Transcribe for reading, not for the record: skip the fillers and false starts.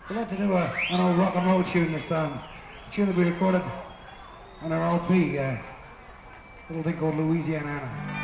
We'd like to do an old rock and roll tune this a tune that we recorded on our LP, a little thing called Louisiana Anna.